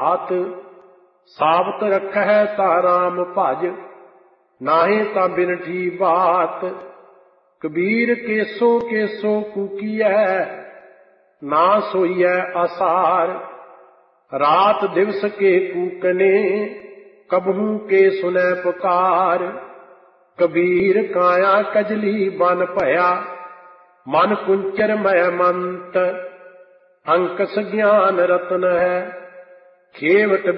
घात। सावत रखै ता राम भज, नाहे ता बिनठी बात। कबीर केसो केसो कूकीऐ, ना सोईऐ आसार। रात दिवस के कूकने, कबहू के सुनै पुकार। कबीर काया कजली बन भया, मन कुंचर मय मंत। अंकस ज्ञान रतन है, खेवट